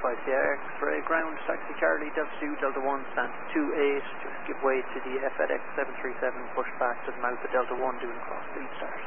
Sierra X-ray ground, taxi Charlie, Delta 2, Delta 1, stand 28, just give way to the FedEx 737, push back to the mouth of Delta 1, doing cross speed start.